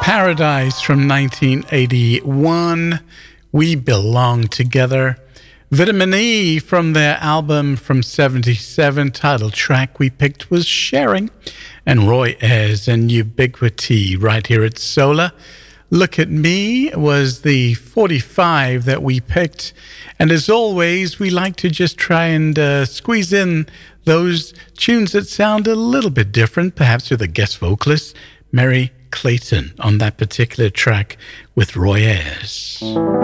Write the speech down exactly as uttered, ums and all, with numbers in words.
Paradise from nineteen eighty-one, We Belong Together. Vitamin E from their album from seventy-seven, title track we picked was Sharing. And Roy Ayers and Ubiquity right here at Solar. Look at Me was the forty-five that we picked. And as always, we like to just try and uh, squeeze in those tunes that sound a little bit different, perhaps with a guest vocalist, Mary Clayton, on that particular track with Roy Ayers.